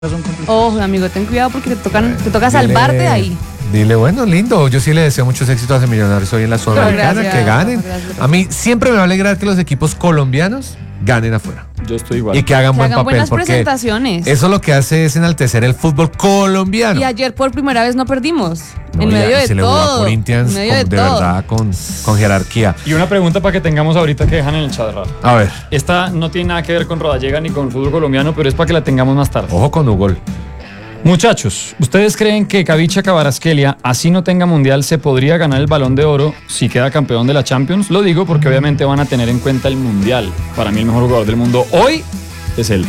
Ojo, amigo, ten cuidado porque te toca salvarte de ahí. Dile, bueno, lindo. Yo sí le deseo muchos éxitos a Millonarios hoy en la Sudamericana, que ganen. A mí siempre me va a alegrar que los equipos colombianos ganen afuera. Yo estoy igual. Y que hagan buen papel. Buenas porque presentaciones. eso lo que hace es enaltecer el fútbol colombiano. Y ayer por primera vez no perdimos. No, en medio de se le jugó a todo. Corinthians de verdad con jerarquía. Y una pregunta para que tengamos ahorita que dejan en el chat. A ver. Esta no tiene nada que ver con Rodallega ni con el fútbol colombiano, pero es para que la tengamos más tarde. Ojo con Hugo. Muchachos, ¿ustedes creen que Kavicha Kvaratskhelia, así no tenga mundial, se podría ganar el Balón de Oro si queda campeón de la Champions? Lo digo porque obviamente van a tener en cuenta el mundial. Para mí el mejor jugador del mundo hoy es él.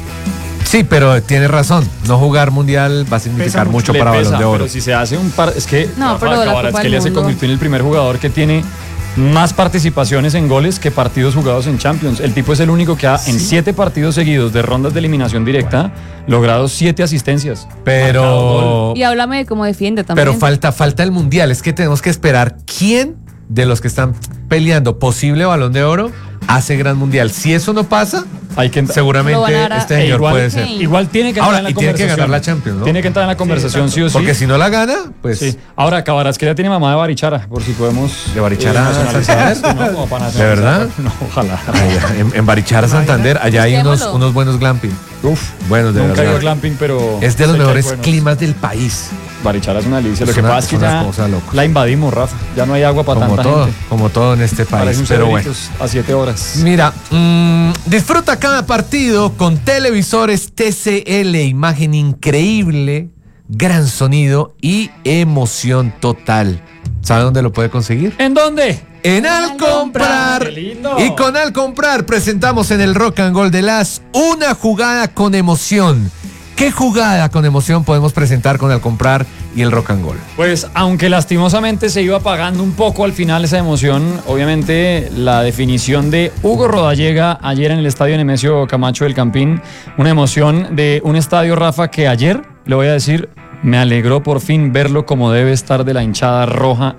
Sí, pero tiene razón. No jugar mundial va a significar mucho para Balón de Oro. Pero si se hace un par... Es que no, Kvaratskhelia se convirtió en el primer jugador que tiene más participaciones en goles que partidos jugados en Champions. El tipo es el único que ha, en 7 partidos seguidos de rondas de eliminación directa, logrado 7 asistencias. Pero... Y háblame de cómo defiende también. Pero falta el mundial. Es que tenemos que esperar quién de los que están peleando posible Balón de Oro hace gran mundial. Si eso no pasa, seguramente este señor puede ser. Igual tiene que entrar en la conversación. Tiene que ganar la Champions, ¿no? Tiene que entrar en la conversación, sí o sí. Porque si no la gana, pues... Sí. Ahora, Kvaratskhelia tiene mamá de Barichara, por si podemos... ¿De Barichara Santander? No, para ¿De verdad? No, ojalá. En Barichara Santander, allá hay unos buenos glamping. Uf, buenos de nunca verdad. he ido glamping, pero... Es de los mejores climas del país. Barichara es una delicia. Lo que pasa es que ya la invadimos, Rafa. Ya no hay agua para tanta gente. Como todo en este país. Pero bueno. A 7 horas. Mira, disfruta cada partido con televisores TCL. Imagen increíble, gran sonido y emoción total. ¿Sabe dónde lo puede conseguir? ¿En dónde? En Alcomprar. Y con Alcomprar presentamos en el Rock and Roll de las una jugada con emoción. ¿Qué jugada con emoción podemos presentar con Alcomprar y el Rock and Roll? Pues aunque lastimosamente se iba apagando un poco al final esa emoción, obviamente la definición de Hugo Rodallega ayer en el estadio Nemesio Camacho del Campín, una emoción de un estadio, Rafa, que ayer, le voy a decir, me alegró por fin verlo como debe estar de la hinchada roja.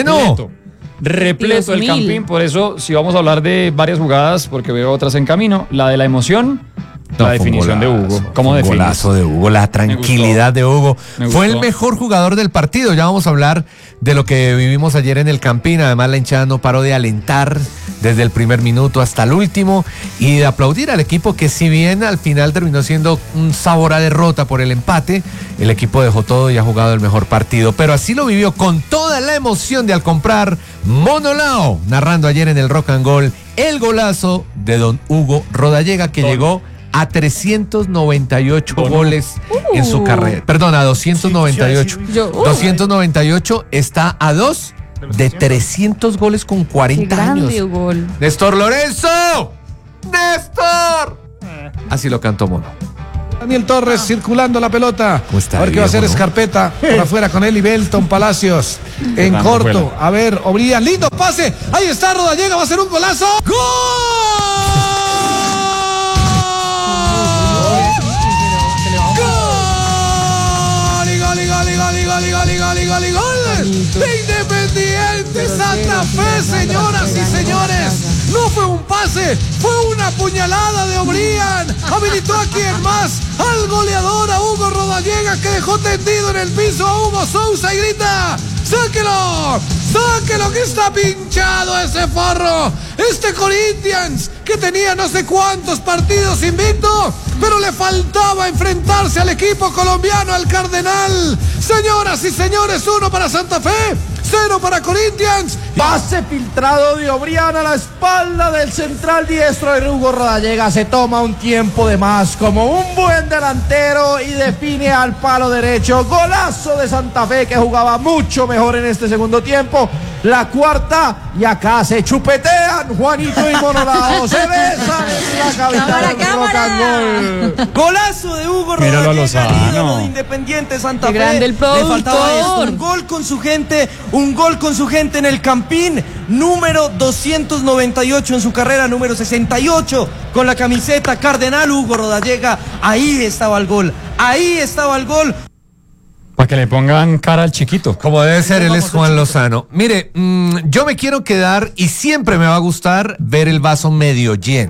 Repleto el Campín. Por eso, si vamos a hablar de varias jugadas, porque veo otras en camino, la de la emoción, la definición de Hugo. ¿Cómo defines? Golazo de Hugo, la tranquilidad de Hugo. Fue el mejor jugador del partido. Ya vamos a hablar de lo que vivimos ayer en el Campín. Además, la hinchada no paró de alentar desde el primer minuto hasta el último y de aplaudir al equipo que, si bien al final terminó siendo un sabor a derrota por el empate, el equipo dejó todo y ha jugado el mejor partido. Pero así lo vivió con toda la emoción de Alcomprar Mono Lao, narrando ayer en el Rock and Roll el golazo de don Hugo Rodallega, que llegó a 398 goles en su carrera. Perdón, a 298. 298 está a 2 de 300 goles con 40 años. Gol. ¡Néstor Lorenzo! ¡Néstor! Así lo cantó Mono. Daniel Torres circulando la pelota. A ver qué va a hacer Escarpeta por afuera con él y Belton Palacios en corto. A ver, Obrián, lindo pase. Ahí está Rodallega, va a hacer un golazo. ¡Gol! ¡Gol! De Independiente Santa Fe, señoras y señores. No fue un pase, fue una puñalada de Obrián. Habilitó a quien más, al goleador, a Hugo Rodallega, que dejó tendido en el piso a Hugo Sousa y grita: ¡sáquelo! ¡Sáquelo, que está pinchado ese forro! Este Corinthians, que tenía no sé cuántos partidos invicto, pero le faltaba enfrentarse al equipo colombiano, al Cardenal. Señoras y señores, 1 para Santa Fe, 0 para Corinthians. Pase filtrado de Obrián a la espalda del central diestro de Hugo Rodallega. Se toma un tiempo de más como un buen delantero y define al palo derecho. Golazo de Santa Fe, que jugaba mucho mejor en este segundo tiempo. La cuarta, y acá se chupetean Juanito y Mono Lao. Se besan en la capital del Rock and Roll. Golazo de Hugo Rodallega, ídolo de Independiente Santa Fe. Grande el productor. Le faltaba esto, un gol con su gente en el Campín, número 298 en su carrera, número 68 con la camiseta Cardenal. Hugo Rodallega, ahí estaba el gol. Para que le pongan cara al chiquito. Como debe ser, él es Juan Lozano. Mire, yo me quiero quedar y siempre me va a gustar ver el vaso medio lleno.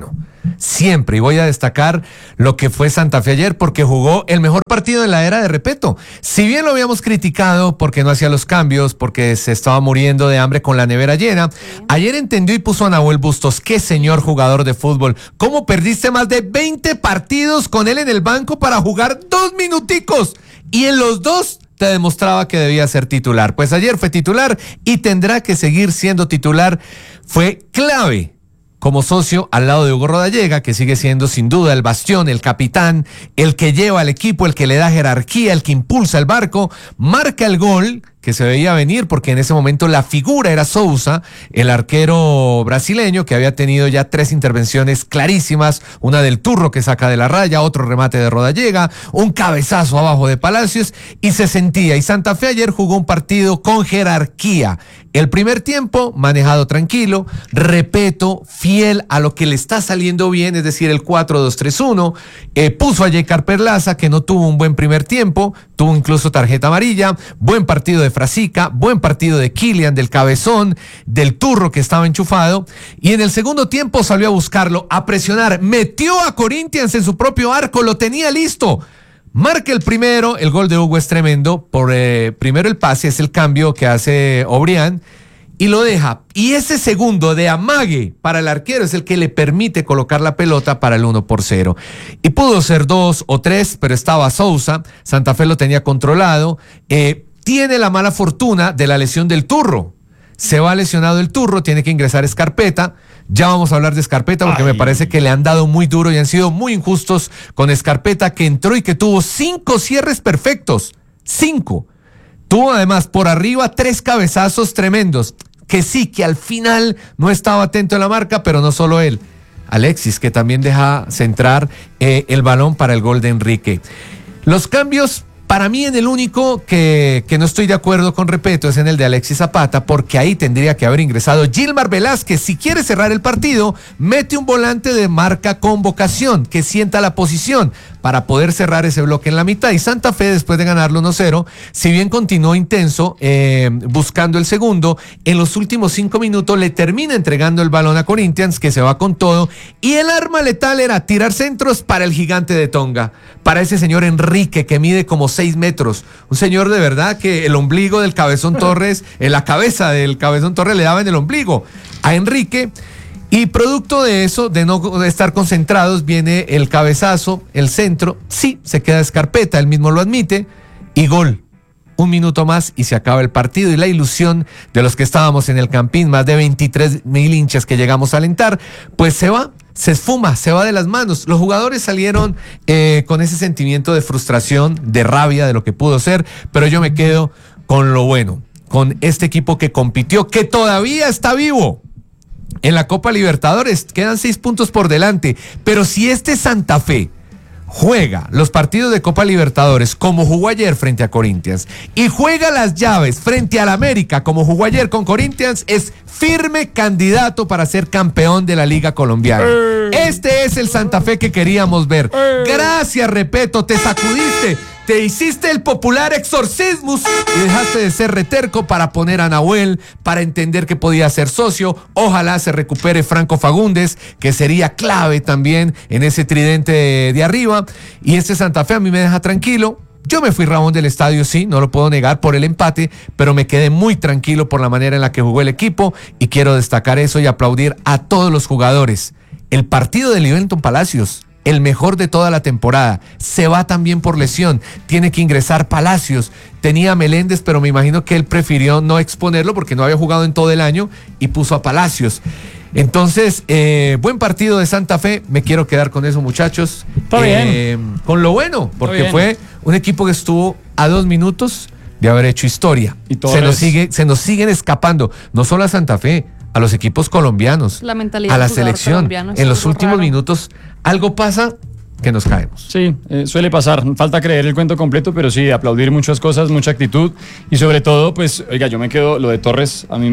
siempre. Y voy a destacar lo que fue Santa Fe ayer porque jugó el mejor partido en la era de Repeto. Si bien lo habíamos criticado porque no hacía los cambios, porque se estaba muriendo de hambre con la nevera llena, ayer entendió y puso a Nahuel Bustos. Qué señor jugador de fútbol. ¿Cómo perdiste más de 20 partidos con él en el banco para jugar 2 minuticos? Y en los 2 te demostraba que debía ser titular. Pues ayer fue titular y tendrá que seguir siendo titular. Fue clave como socio al lado de Hugo Rodallega, que sigue siendo sin duda el bastión, el capitán, el que lleva al equipo, el que le da jerarquía, el que impulsa el barco, marca el gol que se veía venir porque en ese momento la figura era Sousa, el arquero brasileño que había tenido ya 3 intervenciones clarísimas, una del Turro que saca de la raya, otro remate de Rodallega, un cabezazo abajo de Palacios y se sentía. Y Santa Fe ayer jugó un partido con jerarquía. El primer tiempo manejado tranquilo, Repeto, fiel a lo que le está saliendo bien, es decir, el 4-2-3-1, puso a Yekar Perlaza que no tuvo un buen primer tiempo, tuvo incluso tarjeta amarilla, buen partido de Frasica, buen partido de Kilian, del Cabezón, del Turro que estaba enchufado, y en el segundo tiempo salió a buscarlo, a presionar, metió a Corinthians en su propio arco, lo tenía listo. Marca el primero, el gol de Hugo es tremendo, por primero el pase, es el cambio que hace Obrián, y lo deja. Y ese segundo de amague para el arquero es el que le permite colocar la pelota para el 1-0. Y pudo ser 2 o 3, pero estaba Sousa, Santa Fe lo tenía controlado, tiene la mala fortuna de la lesión del Turro. Se va lesionado el Turro, tiene que ingresar Scarpetta. Ya vamos a hablar de Scarpetta porque me parece que le han dado muy duro y han sido muy injustos con Scarpetta, que entró y que tuvo 5 cierres perfectos. 5. Tuvo además por arriba 3 cabezazos tremendos. Que sí, que al final no estaba atento en la marca, pero no solo él. Alexis, que también deja centrar el balón para el gol de Enrique. Los cambios... Para mí en el único que no estoy de acuerdo con Repeto es en el de Alexis Zapata, porque ahí tendría que haber ingresado Gilmar Velázquez. Si quiere cerrar el partido, mete un volante de marca con vocación, que sienta la posición para poder cerrar ese bloque en la mitad. Y Santa Fe, después de ganarlo 1-0, si bien continuó intenso buscando el segundo, en los últimos 5 minutos le termina entregando el balón a Corinthians, que se va con todo, y el arma letal era tirar centros para el gigante de Tonga, para ese señor Enrique, que mide como 6 metros, un señor de verdad que el ombligo del Cabezón Torres, en la cabeza del Cabezón Torres le daba en el ombligo a Enrique, y producto de eso, de no estar concentrados, viene el cabezazo, el centro, sí, se queda Scarpetta, él mismo lo admite, y gol. 1 minuto más y se acaba el partido, y la ilusión de los que estábamos en el Campín, más de 23,000 hinchas que llegamos a alentar, pues se va. Se esfuma, se va de las manos. Los jugadores salieron con ese sentimiento de frustración, de rabia de lo que pudo ser, pero yo me quedo con lo bueno, con este equipo que compitió, que todavía está vivo en la Copa Libertadores. Quedan 6 puntos por delante, pero si este Santa Fe juega los partidos de Copa Libertadores como jugó ayer frente a Corinthians y juega las llaves frente al América como jugó ayer con Corinthians, es firme candidato para ser campeón de la Liga Colombiana. Este es el Santa Fe que queríamos ver. Gracias, Repeto, te sacudiste, te hiciste el popular exorcismus y dejaste de ser reterco para poner a Nahuel, para entender que podía ser socio. Ojalá se recupere Franco Fagundes, que sería clave también en ese tridente de arriba. Y este Santa Fe a mí me deja tranquilo. Yo me fui Ramón del estadio, sí, no lo puedo negar, por el empate, pero me quedé muy tranquilo por la manera en la que jugó el equipo, y quiero destacar eso y aplaudir a todos los jugadores. El partido de Livelton Palacios, el mejor de toda la temporada, se va también por lesión, tiene que ingresar Palacios, tenía a Meléndez, pero me imagino que él prefirió no exponerlo porque no había jugado en todo el año y puso a Palacios. Entonces, buen partido de Santa Fe, me quiero quedar con eso, muchachos. Está bien. Con lo bueno, porque fue un equipo que estuvo a 2 minutos de haber hecho historia. Y se nos siguen escapando, no solo a Santa Fe, a los equipos colombianos, la mentalidad a la selección. En los últimos minutos algo pasa que nos caemos. Sí, suele pasar. Falta creer el cuento completo, pero sí, aplaudir muchas cosas, mucha actitud, y sobre todo, pues, oiga, yo me quedo, lo de Torres, a mí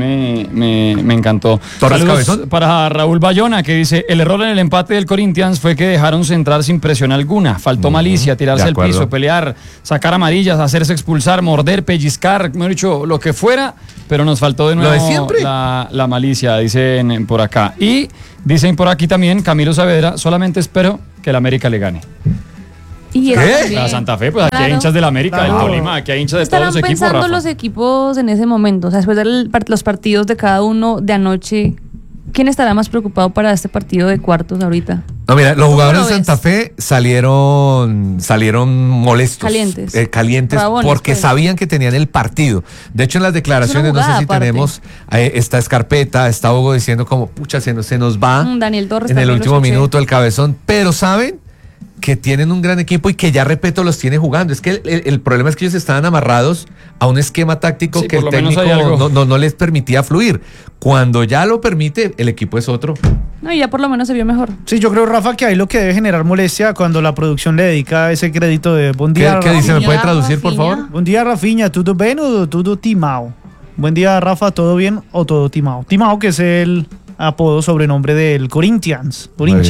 me encantó. Torres Cabezón. Para Raúl Bayona, que dice, el error en el empate del Corinthians fue que dejaron centrar sin presión alguna. Faltó malicia, tirarse al piso, pelear, sacar amarillas, hacerse expulsar, morder, pellizcar, mejor dicho, lo que fuera. pero nos faltó de nuevo ¿Lo de siempre? la malicia, dicen por acá. Y dicen por aquí también, Camilo Saavedra, solamente espero que el América le gane. Y ¿Qué? también. La Santa Fe, pues aquí hay Claro. hinchas del América, del Claro. Tolima, aquí hay hinchas de todos Estarán los equipos, pensando Rafa. los equipos en ese momento, o sea, después de los partidos de cada uno de anoche, ¿quién estará más preocupado para este partido de cuartos ahorita? No, mira, los jugadores lo de Santa Fe salieron molestos. Calientes. Calientes Bravones, porque pues. sabían que tenían el partido. De hecho, en las declaraciones, no sé jugada si aparte. tenemos, está Escarpeta, está Hugo diciendo como, pucha, se nos va Daniel Torres en el también lo último escuché. minuto el cabezón, pero saben que tienen un gran equipo y que ya Repeto los tiene jugando. Es que el problema es que ellos estaban amarrados a un esquema táctico Sí, que el por lo menos técnico hay algo. no les permitía fluir. Cuando ya lo permite, el equipo es otro. No, y ya por lo menos se vio mejor. Sí, yo creo, Rafa, que ahí lo que debe generar molestia cuando la producción le dedica ese crédito de buen día. ¿Qué dice? ¿Me Rafinha. puede traducir, por Rafinha. favor? Buen día, Rafinha. ¿Todo bien o todo timao? Buen día, Rafa. ¿Todo bien o todo timao? Timao, que es el apodo, sobrenombre del Corinthians.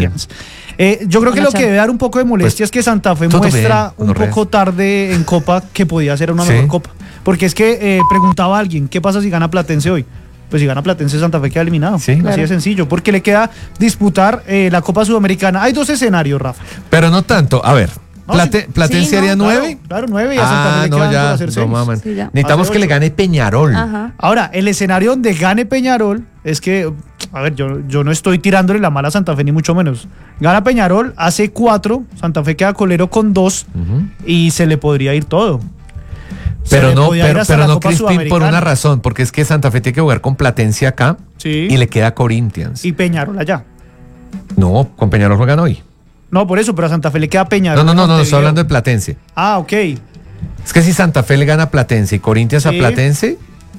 Yo creo que Buena lo que charla. debe dar un poco de molestia es que Santa Fe todo muestra bien, un gonorrea. poco tarde en Copa que podía ser una Sí. mejor Copa. Porque es que preguntaba a alguien, ¿qué pasa si gana Platense hoy? Pues si gana Platense, Santa Fe queda eliminado. Sí. Así Claro. de sencillo. Porque le queda disputar la Copa Sudamericana. Hay dos escenarios, Rafa. Pero no tanto. A ver, No, Platense sí, haría no, 9. Claro, 9 y a Santa Fe le quedan por hacer 6. Sí, ya. Necesitamos Hace que le 8. gane Peñarol. Ajá. Ahora, el escenario donde gane Peñarol es que, a ver, yo no estoy tirándole la mala a Santa Fe, ni mucho menos. Gana Peñarol, hace 4, Santa Fe queda colero con 2 y se le podría ir todo. Se Pero le no, podía ir hasta pero la no Copa Crispín, por Sudamericana. una razón, porque es que Santa Fe tiene que jugar con Platense acá Sí. y le queda Corinthians. Y Peñarol allá. No, con Peñarol juegan hoy. No, por eso, pero a Santa Fe le queda Peñarol. No, en estoy Montevideo. hablando de Platense. Ah, ok. Es que si Santa Fe le gana a Platense y Corinthians a Sí. Platense,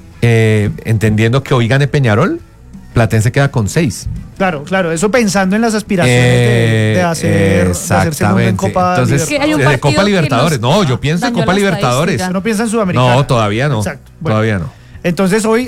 entendiendo que hoy gane Peñarol, Platense queda con 6. Claro, eso pensando en las aspiraciones de hacer segundo en Copa Entonces, Que hay un de partido Copa que Libertadores. nos No, yo pienso en dañó Copa la Libertadores. estadística. No piensa en Sudamericana. No, todavía no. Exacto. Bueno, Todavía no. entonces hoy,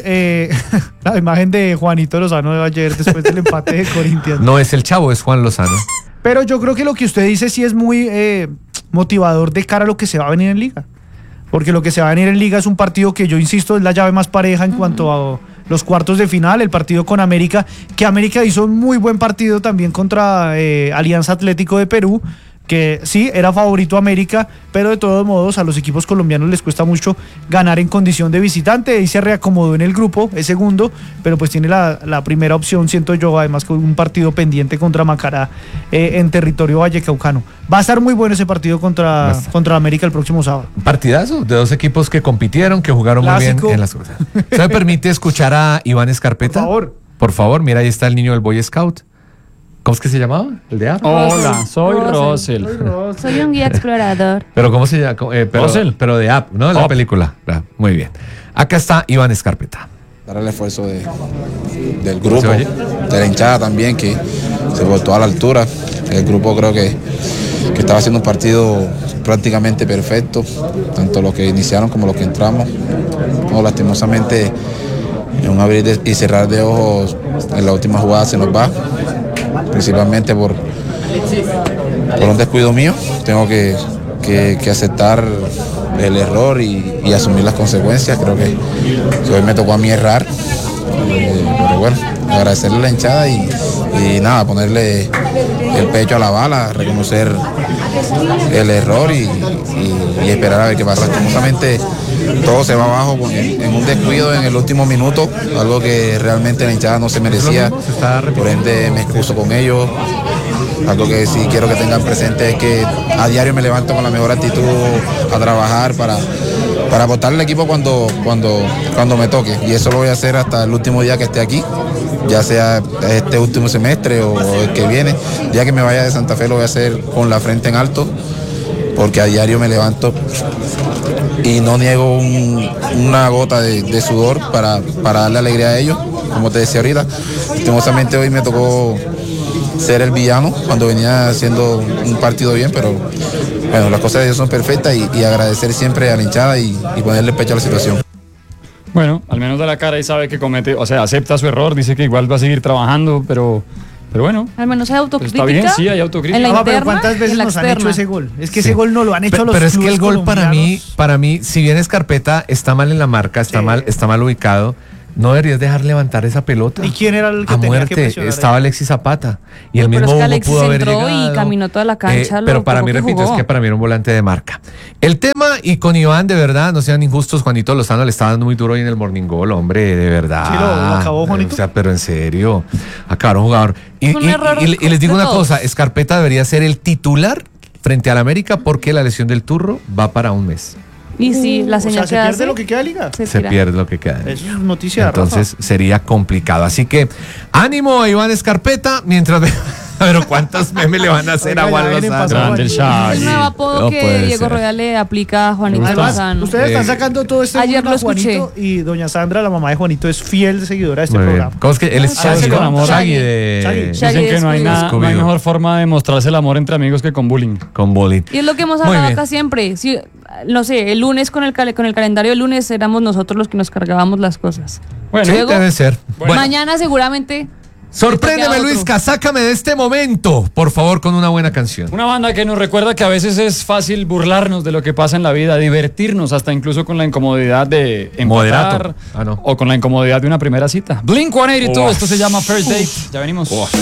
la imagen de Juanito Lozano de ayer después del empate de Corinthians. No es el Chavo, es Juan Lozano. Pero yo creo que lo que usted dice sí es muy motivador de cara a lo que se va a venir en Liga. Porque lo que se va a venir en Liga es un partido que yo insisto es la llave más pareja en cuanto a los cuartos de final, el partido con América, que América hizo un muy buen partido también contra Alianza Atlético de Perú, que sí, era favorito América, pero de todos modos a los equipos colombianos les cuesta mucho ganar en condición de visitante, y se reacomodó en el grupo, es segundo, pero pues tiene la primera opción, siento yo, además con un partido pendiente contra Macará en territorio vallecaucano. Va a estar muy bueno ese partido contra América el próximo sábado. Un partidazo de dos equipos que compitieron, que jugaron Clásico. muy bien en las cosas. ¿Se me permite escuchar a Iván Escarpeta? Por favor. Por favor, mira, ahí está el niño del Boy Scout. ¿Cómo es que se llamaba? ¿El de App? Hola, soy Russell. Soy un guía explorador. Pero ¿cómo se llama? Pero de App, ¿no? La Up. película. Muy bien. Acá está Iván Escarpeta. Dar el esfuerzo del ¿Se grupo, oye? de la hinchada también, que se voltó a la altura. El grupo creo que estaba haciendo un partido prácticamente perfecto, tanto los que iniciaron como los que entramos. No, lastimosamente, en un abrir y cerrar de ojos, en la última jugada se nos va, principalmente por un descuido mío. Tengo que aceptar el error y asumir las consecuencias. Creo que hoy me tocó a mí errar, pero bueno, agradecerle a la hinchada y nada, ponerle el pecho a la bala, reconocer el error y esperar a ver qué pasa. Lastimosamente todo se va abajo en un descuido en el último minuto, algo que realmente la hinchada no se merecía, por ende me excuso con ellos. Algo que sí quiero que tengan presente es que a diario me levanto con la mejor actitud a trabajar para aportar al equipo cuando me toque, y eso lo voy a hacer hasta el último día que esté aquí, ya sea este último semestre o el que viene. Ya que me vaya de Santa Fe lo voy a hacer con la frente en alto, porque a diario me levanto y no niego una gota de sudor para darle alegría a ellos. Como te decía ahorita, lastimosamente hoy me tocó ser el villano cuando venía haciendo un partido bien, pero bueno, las cosas de Dios son perfectas y agradecer siempre a la hinchada y ponerle pecho a la situación. Bueno, al menos da la cara y sabe que comete, o sea, acepta su error, dice que igual va a seguir trabajando, pero Pero bueno. Al menos hay autocrítica. Está bien, sí, hay autocrítica. En la interna, pero ¿cuántas veces en la nos han externa. hecho ese gol? Es que ese gol no lo han hecho Pero, los pero es que clubes el gol colombianos. para mí, si bien Escarpeta está mal en la marca, está mal ubicado, no deberías dejar levantar esa pelota. ¿Y quién era el que a tenía muerte? que presionar Estaba ahí? Alexis Zapata y el No, pero mismo es que Hugo Alexis pudo haber entró y llegado. caminó toda la cancha, lo pero para poco mí, que repito, jugó. es que para mí era un volante de marca. El tema, y con Iván, de verdad, no sean injustos, Juanito Lozano le está dando muy duro hoy en el Morning Goal, hombre, de verdad. Sí, lo acabó, Juanito. O sea, pero en serio, acabaron un jugador. Y Un error les digo de una todos. cosa, Escarpeta debería ser el titular frente al América porque la lesión del Turro va para un mes. Y sí, la O sea, señal se que pierde hace, lo que queda de liga. Se tira. pierde lo que queda. Eso es noticia, Entonces sería complicado. Así que ánimo a Iván Escarpeta mientras ve. Pero ¿cuántos memes le van a hacer Oiga, a Juan ya vienen Lozano? pasando Grande el aquí. Shaggy. El nuevo apodo No que puede Diego ser. Royal le aplica a Juanito Además, Lozano. ustedes están sacando todo este Ayer mundo lo a Juanito escuché. y doña Sandra, la mamá de Juanito, es fiel seguidora de este Muy bien. programa. ¿Cómo es que él es Ah, Shaggy? con ¿no? amor. Shaggy de Shaggy. Dicen que no hay, Scooby-Doo. no hay Scooby-Doo. mejor forma de mostrarse el amor entre amigos que con bullying. con bowling. Y es lo que hemos Muy hablado bien. acá siempre. Si, no sé, el lunes con el calendario del lunes éramos nosotros los que nos cargábamos las cosas. Bueno, Sí, luego- debe ser. Bueno, Mañana seguramente. sorpréndeme, le toca a Luis, otro. sácame de este momento, por favor, con una buena canción. una banda que nos recuerda que a veces es fácil burlarnos de lo que pasa en la vida, divertirnos hasta incluso con la incomodidad de Moderato. empatar Ah, no. o con la incomodidad de una primera cita. Blink-182, Uf. esto se llama First Date. Ya venimos.